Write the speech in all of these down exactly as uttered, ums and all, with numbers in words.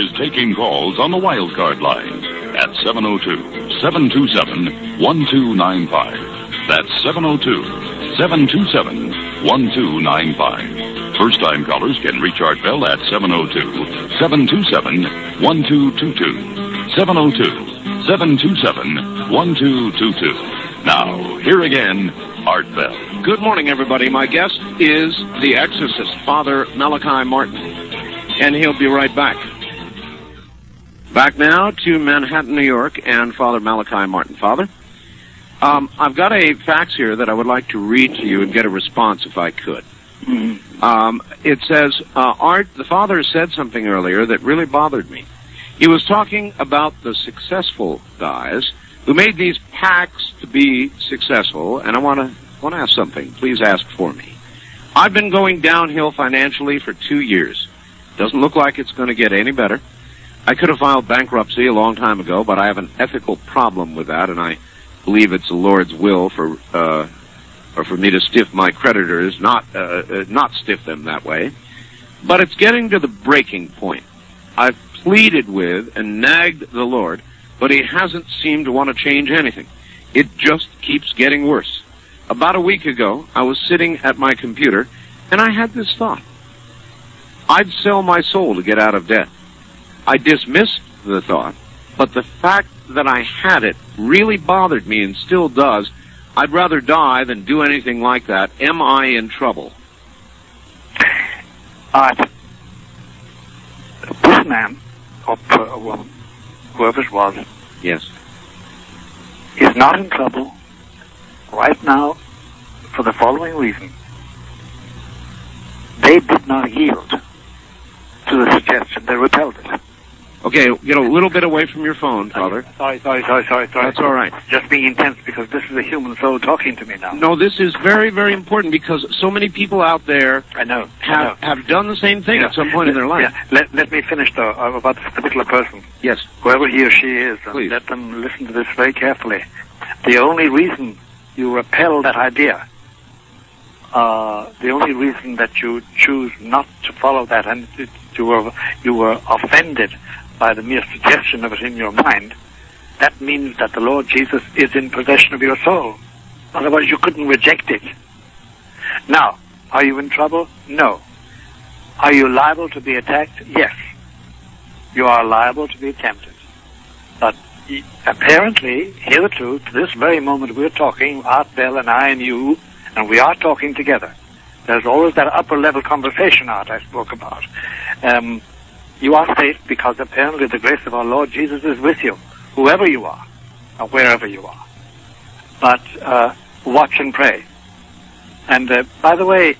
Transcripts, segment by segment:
is taking calls on the wildcard line at seven oh two, seven two seven, one two nine five. That's seven oh two, seven two seven, one two nine five. First-time callers can reach Art Bell at seven oh two, seven two seven, one two two two. seven oh two, seven two seven, one two two two. Now, here again, Art Bell. Good morning, everybody. My guest is the exorcist, Father Malachi Martin, and he'll be right back. Back now to Manhattan, New York, and Father Malachi Martin. Father, um, I've got a fax here that I would like to read to you and get a response if I could. Mm-hmm. Um, it says, uh, Art, the Father said something earlier that really bothered me. He was talking about the successful guys who made these pacts to be successful, and I want to want to ask something. Please ask for me. I've been going downhill financially for two years. Doesn't look like it's going to get any better. I could have filed bankruptcy a long time ago, but I have an ethical problem with that, and I believe it's the Lord's will for uh, or for me to stiff my creditors, not uh, uh, not stiff them that way. But it's getting to the breaking point. I've pleaded with and nagged the Lord, but he hasn't seemed to want to change anything. It just keeps getting worse. About a week ago, I was sitting at my computer, and I had this thought. I'd sell my soul to get out of debt. I dismissed the thought, but the fact that I had it really bothered me and still does. I'd rather die than do anything like that. Am I in trouble? Art, this man, or per, woman, whoever it was, yes, is not in trouble right now for the following reason. They did not yield to the suggestion. They repelled it. Okay, get a little bit away from your phone, Father. Sorry, sorry, sorry, sorry, sorry. That's all right. Just being intense because this is a human soul talking to me now. No, this is very, very important because so many people out there I know, have I know. have done the same thing yeah. at some point let, in their life. Yeah. Let, let me finish, though, about this particular person. Yes. Whoever he or she is, and Please. let them listen to this very carefully. The only reason you repel that idea, uh, the only reason that you choose not to follow that, and you were, you were offended by the mere suggestion of it in your mind, that means that the Lord Jesus is in possession of your soul. Otherwise, you couldn't reject it. Now, are you in trouble? No. Are you liable to be attacked? Yes. You are liable to be tempted. But apparently, hitherto, to this very moment we're talking, Art Bell and I and you, and we are talking together. There's always that upper-level conversation, Art, I spoke about. Um... You are safe because apparently the grace of our Lord Jesus is with you, whoever you are, or wherever you are. But uh, watch and pray. And uh, by the way,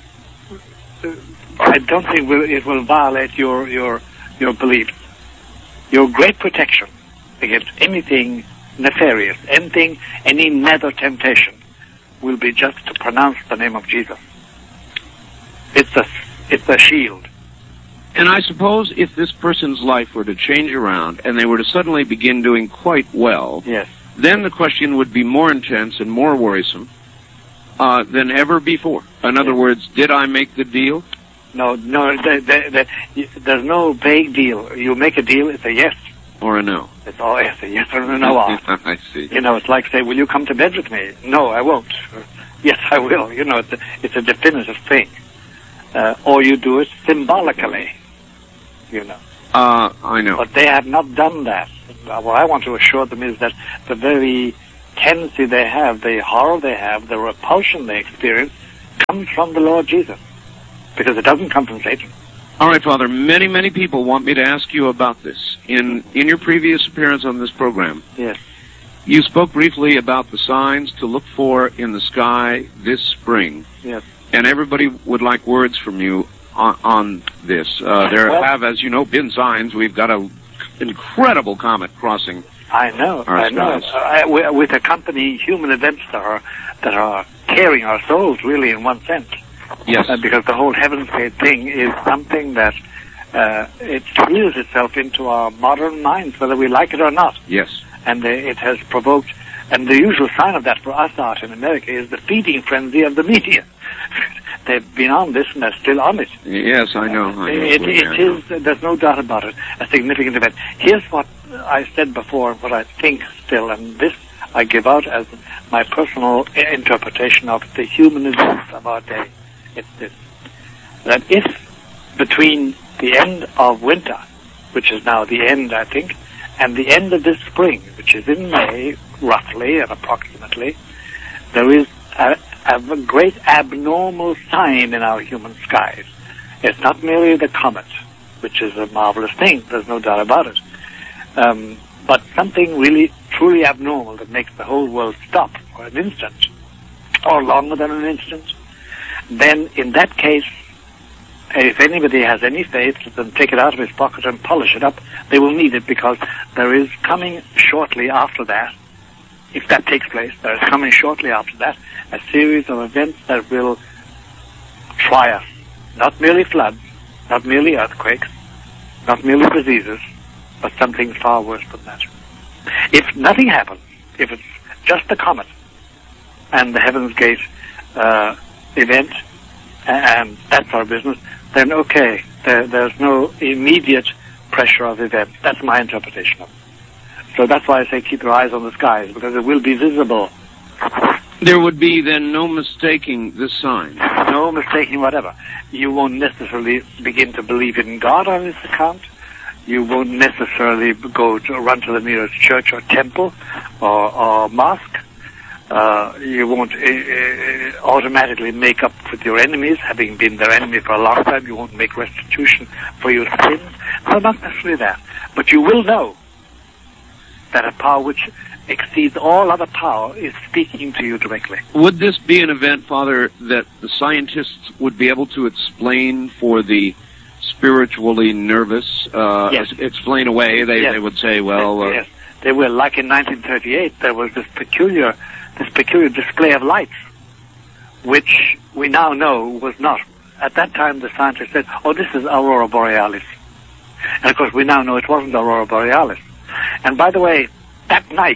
I don't think it will violate your your your beliefs. Your great protection against anything nefarious, anything, any nether temptation, will be just to pronounce the name of Jesus. It's a it's a shield. And I suppose if this person's life were to change around and they were to suddenly begin doing quite well, yes, then the question would be more intense and more worrisome uh, than ever before. In other yes. words, did I make the deal? No, no, the, the, the, there's no vague deal. You make a deal, it's a yes. Or a no. It's all it's a yes or a no. I see. You know, it's like say, will you come to bed with me? No, I won't. Yes, I will. You know, it's a, it's a definitive thing. Uh, or you do it symbolically. You know. Uh, I know. But they have not done that. What I want to assure them is that the very tendency they have, the horror they have, the repulsion they experience, comes from the Lord Jesus. Because it doesn't come from Satan. All right, Father. Many, many people want me to ask you about this. In in your previous appearance on this program, yes, you spoke briefly about the signs to look for in the sky this spring. Yes. And everybody would like words from you on, on this. Uh, there well, have, as you know, been signs. We've got an incredible comet crossing. I know, our I know. skies. Uh, with accompanying human events that are that are tearing our souls, really, in one sense. Yes. Uh, because the whole heavens gate thing is something that uh, it thrills itself into our modern minds, whether we like it or not. Yes. And uh, it has provoked, and the usual sign of that for us out in America is the feeding frenzy of the media. they've been on this and they're still on it. Yes, I know. I know. It, it is, there's no doubt about it, a significant event. Here's what I said before, what I think still, and this I give out as my personal interpretation of the human events of our day. It's this, that if between the end of winter, which is now the end, I think, and the end of this spring, which is in May, roughly and approximately, there is a, a great abnormal sign in our human skies. It's not merely the comet, which is a marvelous thing, there's no doubt about it, um, but something really truly abnormal that makes the whole world stop for an instant, or longer than an instant. Then in that case, if anybody has any faith, let them take it out of his pocket and polish it up. They will need it, because there is coming shortly after that, if that takes place, there is coming shortly after that a series of events that will try us. Not merely floods, not merely earthquakes, not merely diseases, but something far worse than that. If nothing happens, if it's just the comet and the Heaven's Gate uh, event, and that's our business, then okay, there, there's no immediate pressure of events. That's my interpretation of it. So that's why I say keep your eyes on the skies, because it will be visible. There would be then no mistaking this sign. No mistaking whatever. You won't necessarily begin to believe in God on this account. You won't necessarily go to run to the nearest church or temple or, or mosque. Uh, you won't uh, uh, automatically make up with your enemies, having been their enemy for a long time. You won't make restitution for your sins. No, not necessarily that. But you will know that a power which exceeds all other power is speaking to you directly. Would this be an event, Father, that the scientists would be able to explain for the spiritually nervous, uh, yes. explain away? They, yes. they would say, well... Uh, yes, they will. Like in nineteen thirty-eight, there was this peculiar... this peculiar display of lights, which we now know was not. At that time, the scientists said, oh, this is Aurora Borealis. And, of course, we now know it wasn't Aurora Borealis. And, by the way, that night,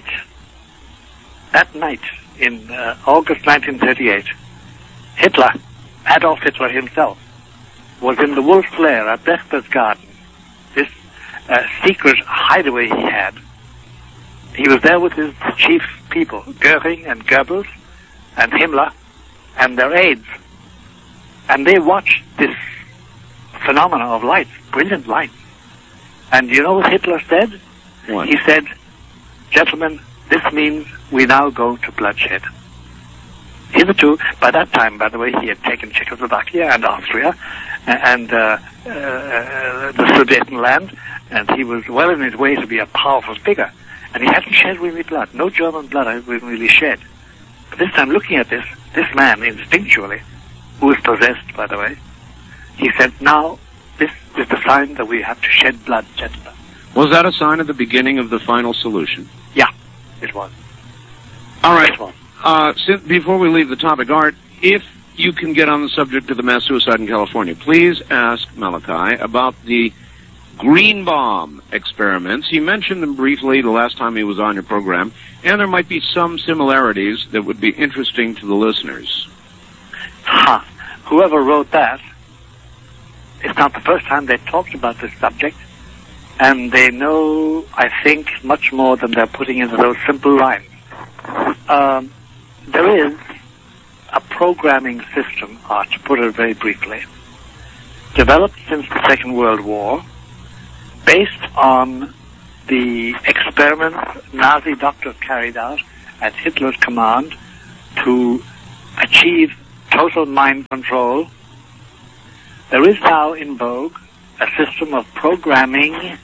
that night in uh, August nineteen thirty-eight, Hitler, Adolf Hitler himself, was in the Wolf's Lair at Berchtesgaden, this uh, secret hideaway he had. He was there with his chief people, Goering and Goebbels and Himmler and their aides. And they watched this phenomena of lights, brilliant lights. And you know what Hitler said? What? He said, gentlemen, this means we now go to bloodshed. Hitherto, by that time, by the way, he had taken Czechoslovakia and Austria and uh, uh, the Sudetenland, and he was well in his way to be a powerful figure. And he hadn't shed really blood. No German blood had been really shed. But this time, looking at this, this man, instinctually, who was possessed, by the way, he said, now, this is the sign that we have to shed blood, gentlemen. Was that a sign of the beginning of the final solution? Yeah, it was. All right. It was. Uh, since, before we leave the topic, Art, if you can get on the subject of the mass suicide in California, please ask Malachi about the green bomb experiments. He mentioned them briefly the last time he was on your program, and there might be some similarities that would be interesting to the listeners. Huh. Whoever wrote that, it's not the first time they talked about this subject, and they know, I think, much more than they're putting into those simple lines. Um, there is a programming system, uh, to put it very briefly, developed since the Second World War, based on the experiments Nazi doctors carried out at Hitler's command to achieve total mind control. There is now in vogue a system of programming,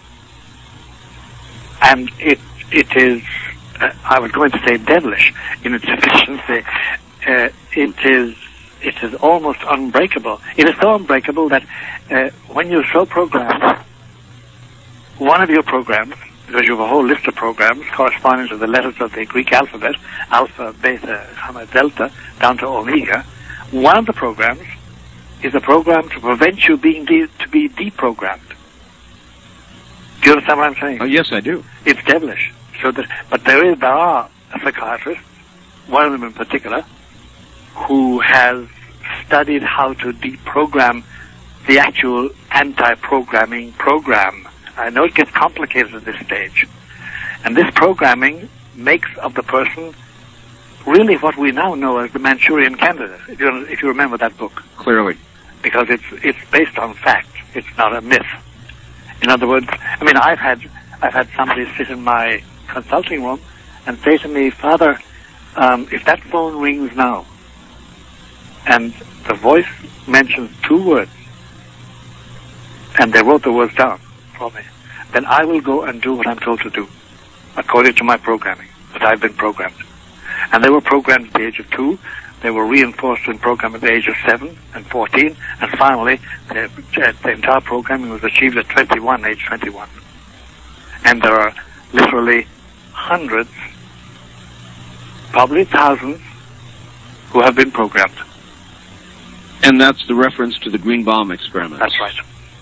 and it it is, uh, I was going to say devilish in its efficiency. Uh, it is it is almost unbreakable. It is so unbreakable that uh, when you're so programmed, one of your programs, because you have a whole list of programs corresponding to the letters of the Greek alphabet, alpha, beta, gamma, delta, down to omega, one of the programs is a program to prevent you being de- to be deprogrammed. Do you understand what I'm saying? Oh, yes, I do. It's devilish. So that, but there is, there are psychiatrists, one of them in particular, who has studied how to deprogram the actual anti-programming program. I know it gets complicated at this stage. And this programming makes of the person really what we now know as the Manchurian Candidate, if you, if you remember that book. Clearly. Because it's it's based on fact. It's not a myth. In other words, I mean, I've had I've had somebody sit in my consulting room and say to me, Father, um, if that phone rings now, and the voice mentions two words, and they wrote the words down for me, then I will go and do what I'm told to do, according to my programming, that I've been programmed. And they were programmed at the age of two. They were reinforced in program at the age of seven and fourteen, and finally, the, the entire programming was achieved at twenty-one, age twenty-one. And there are literally hundreds, probably thousands, who have been programmed. And that's the reference to the Greenbaum experiment. That's right.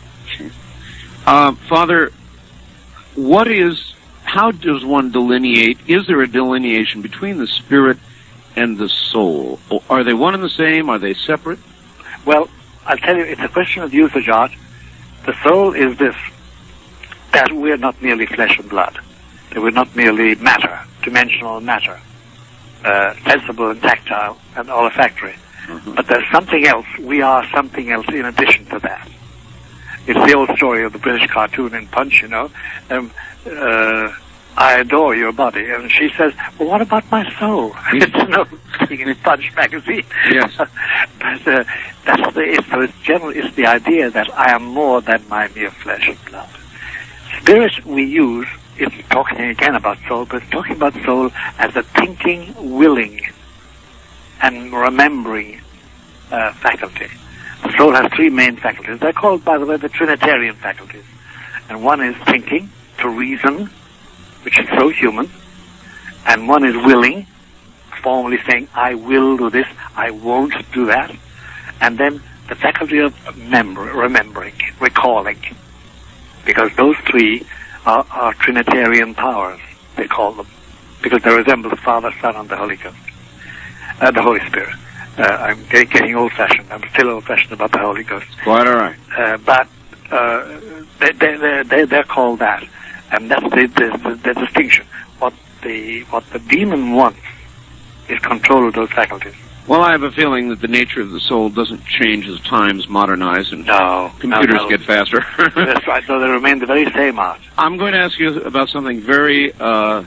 Uh, Father, what is, how does one delineate, is there a delineation between the spirit and the soul? Or are they one and the same? Are they separate? Well, I'll tell you, it's a question of usage, Art. The soul is this, that we're not merely flesh and blood. That we're not merely matter, dimensional matter, uh, sensible and tactile and olfactory. Mm-hmm. But there's something else. We are something else in addition to that. It's the old story of the British cartoon in Punch, you know. Um, uh, I adore your body. And she says, well, what about my soul? It's no thing in Punch magazine. Yes. But uh, that's the, it's, so it's, general, it's the idea that I am more than my mere flesh and blood. Spirit we use, it's talking again about soul, but it's talking about soul as a thinking, willing, and remembering uh, faculty. The soul has three main faculties. They're called, by the way, the Trinitarian faculties. And one is thinking, to reason, which is so human. And one is willing, formally saying, I will do this, I won't do that. And then the faculty of member, remembering, recalling. Because those three are, are Trinitarian powers, they call them. Because they resemble the Father, Son, and the Holy Ghost. Uh, the Holy Spirit. Uh, I'm getting, getting old-fashioned. I'm still old-fashioned about the Holy Ghost. Quite all right. Uh, but uh, they, they, they, they're called that. And that's the, the, the, the distinction. What the, what the demon wants is control of those faculties. Well, I have a feeling that the nature of the soul doesn't change as times modernize and no, computers no, no. get faster. That's right. So they remain the very same, Art. I'm going to ask you about something very uh,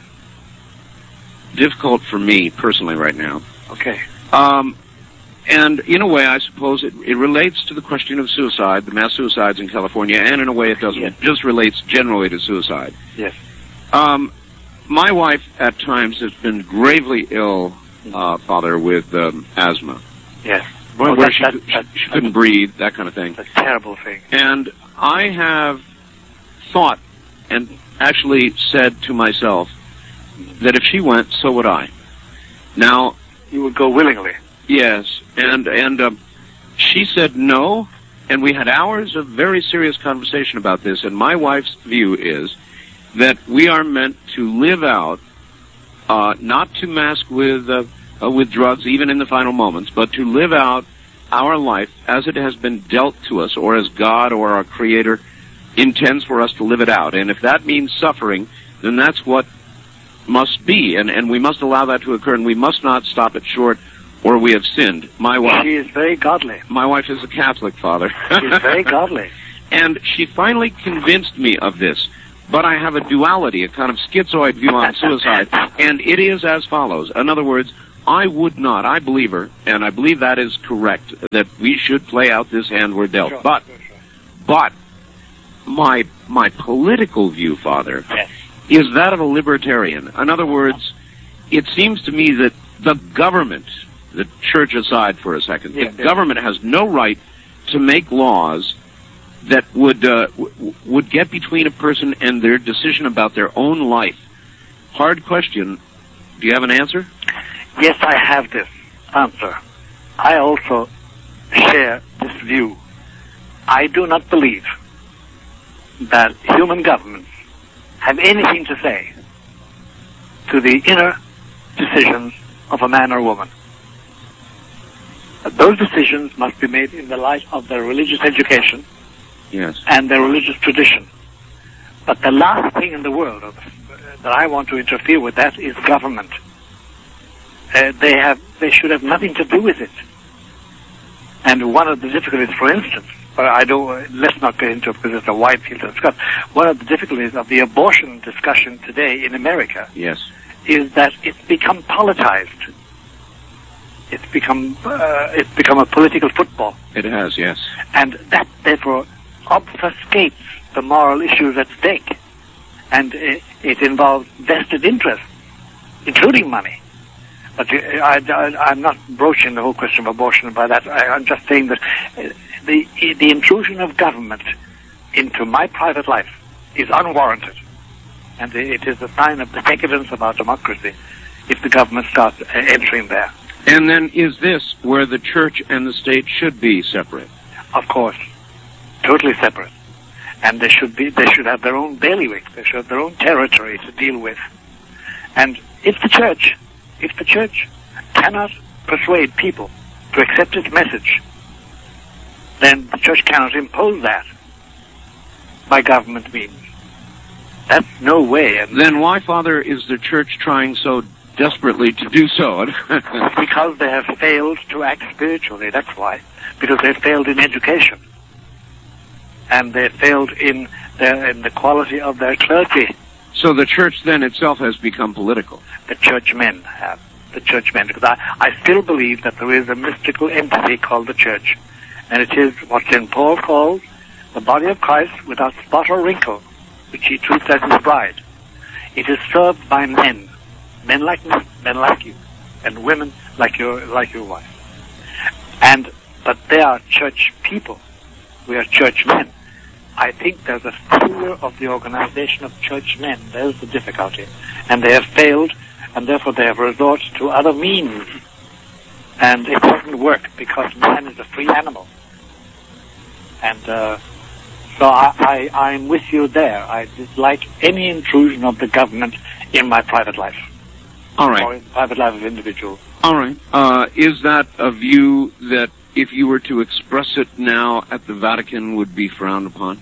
difficult for me personally right now. Okay. Um, and in a way, I suppose it, it relates to the question of suicide, the mass suicides in California, and in a way it doesn't. Yes. It just relates generally to suicide. Yes. Um, my wife, at times, has been gravely ill, uh, Father, with um, asthma. Yes. Where, Oh, where that- she, that- she, that- she couldn't breathe, that kind of thing. It's a terrible thing. And I have thought and actually said to myself that if she went, so would I. Now, You would go willingly. yes, and and um, she said no, and we had hours of very serious conversation about this, and my wife's view is that we are meant to live out, uh, not to mask with, uh, uh, with drugs, even in the final moments, but to live out our life as it has been dealt to us, or as God or our Creator intends for us to live it out. And if that means suffering, then that's what must be, and, and we must allow that to occur, and we must not stop it short, or we have sinned. My wife, She is very godly. my wife is a Catholic, Father. She's very godly. And she finally convinced me of this. But I have a duality, a kind of schizoid view on suicide, and it is as follows. In other words, I would not, I believe her, and I believe that is correct, that we should play out this hand we're dealt. Sure, but, sure, sure. but, my, my political view, Father, Yes. is that of a libertarian. In other words, it seems to me that the government, the church aside for a second, Yeah, the yeah. government has no right to make laws that would uh, w- would get between a person and their decision about their own life. Hard question. Do you have an answer? Yes, I have this answer. I also share this view. I do not believe that human governments have anything to say to the inner decisions of a man or woman. those decisions must be made in the light of their religious education Yes. and their religious tradition. But the last thing in the world of, uh, that I want to interfere with that is government. Uh, they have, they should have nothing to do with it. And one of the difficulties, for instance, but I don't, uh, let's not get into it because it's a wide field to discuss. One of the difficulties of the abortion discussion today in America Yes. is that it's become politicized. It's become, uh, it's become a political football. It has, yes. And that, therefore, obfuscates the moral issues at stake. And it, it involves vested interests, including money. But I, I, I'm not broaching the whole question of abortion by that. I, I'm just saying that the, the intrusion of government into my private life is unwarranted. And it is a sign of the decadence of our democracy if the government starts entering there. And then is this where the church and the state should be separate? Of course. Totally separate. And they should be, they should have their own bailiwick. They should have their own territory to deal with. And if the church, if the church cannot persuade people to accept its message, then the church cannot impose that by government means. That's no way. And then why, Father, is the church trying so desperately to do so? Because they have failed to act spiritually, that's why. Because they failed in education. And they failed in, their, in the quality of their clergy. So the church then itself has become political? The churchmen have. The churchmen. Because I, I still believe that there is a mystical entity called the church. And it is what Saint Paul calls the body of Christ without spot or wrinkle, which he treats as his bride. It is served by men. Men like me, men like you, and women like your, like your wife. And, but they are church people. We are churchmen. I think there's a failure of the organization of churchmen. There's the difficulty. And they have failed, and therefore they have resorted to other means. And it doesn't work, because man is a free animal. And uh, so I, I, I'm with you there. I dislike any intrusion of the government in my private life. All right. Or in the private life of individuals. All right. Uh, is that a view that if you were to express it now at the Vatican would be frowned upon?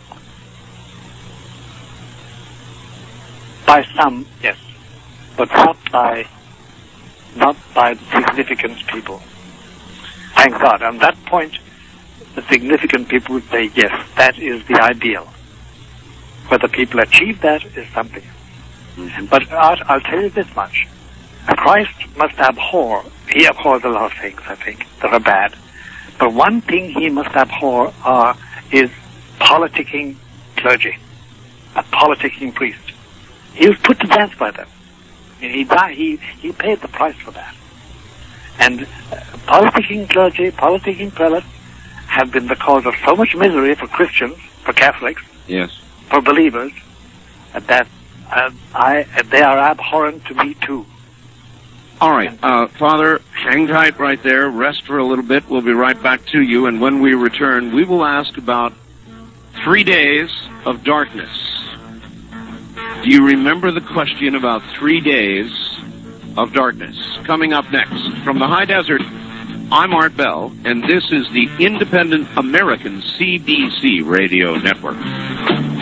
By some, yes, but not by, not by the significant people. Thank God. On that point, the significant people would say, yes, that is the ideal. Whether people achieve that is something. Mm-hmm. But I'll, I'll tell you this much. Christ must abhor, he abhors a lot of things, I think, that are bad. But one thing he must abhor uh, is politicking clergy, a politicking priest. He was put to death by them. And he died, he, he paid the price for that. And uh, politicking clergy, politicking prelates have been the cause of so much misery for Christians, for Catholics, yes, for believers, uh, that uh, I, uh, they are abhorrent to me too. All right, uh, Father, hang tight right there. Rest for a little bit. We'll be right back to you. And when we return, we will ask about three days of darkness. Do you remember the question about three days of darkness? Coming up next, from the high desert, I'm Art Bell, and this is the Independent American C B C Radio Network.